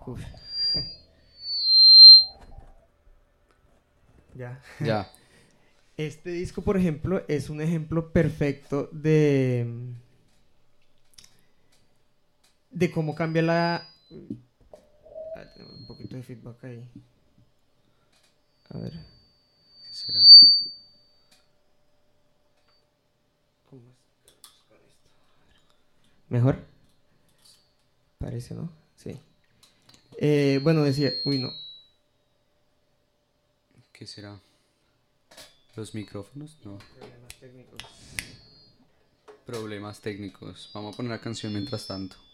Uf. Ya. Ya. Este disco, por ejemplo, es un ejemplo perfecto de cómo cambia la... tenemos un poquito de feedback ahí. A ver. ¿Qué será? ¿Cómo es con esto? ¿Mejor? Parece, ¿no? Sí. Bueno, decía... Uy, no. ¿Qué será? ¿Los micrófonos? No. Problemas técnicos. Problemas técnicos. Vamos a poner la canción mientras tanto.